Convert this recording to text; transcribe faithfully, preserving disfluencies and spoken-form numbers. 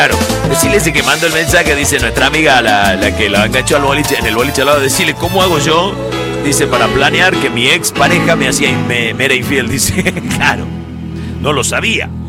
Claro, decirle ese que mandó el mensaje, dice nuestra amiga, la, la que la enganchó al boliche, en el boliche al lado, decirle, ¿cómo hago yo? Dice, para planear que mi ex pareja me hacía, me, me era infiel, dice, claro, no lo sabía.